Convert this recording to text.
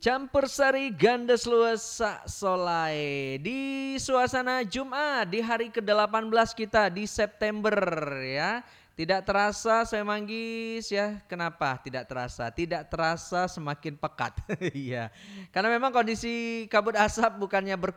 Campur sari gandes luas sak solai di suasana Jumat di hari ke-18 kita di September ya. Tidak terasa saya manggis ya. Kenapa tidak terasa? Tidak terasa semakin pekat. Iya. Karena memang kondisi kabut asap bukannya